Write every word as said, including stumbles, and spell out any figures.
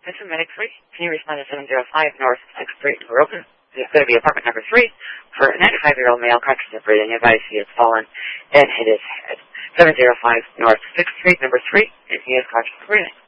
This is Medic three. Can you respond to seven zero five North sixth Street, Broken? It's going to be apartment number three for a ninety-five-year-old male conscious of breathing. Advice he has fallen and hit his head. seven zero five North sixth Street, number three, and he is conscious of breathing.